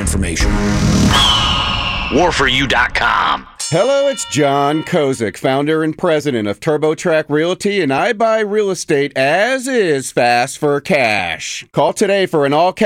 information. Warforyou.com. Hello, it's John Kozik, founder and president of TurboTrack Realty, and I buy real estate as is fast for cash. Call today for an all-cash